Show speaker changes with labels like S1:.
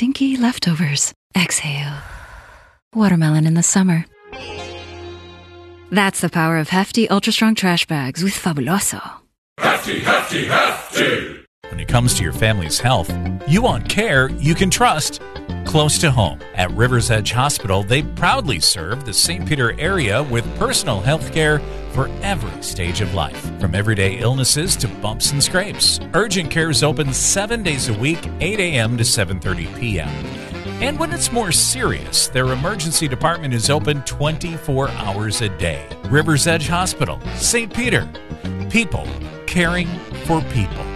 S1: stinky leftovers. Exhale. Watermelon in the summer. That's the power of hefty, ultra-strong trash bags with Fabuloso.
S2: Hefty, hefty, hefty!
S3: When it comes to your family's health, you want care you can trust close to home. At Rivers Edge Hospital, they proudly serve the St. Peter area with personal health care for every stage of life, from everyday illnesses to bumps and scrapes. Urgent care is open 7 days a week, 8 a.m. to 7:30 p.m. And when it's more serious, their emergency department is open 24 hours a day. Rivers Edge Hospital, St. Peter. People caring for people.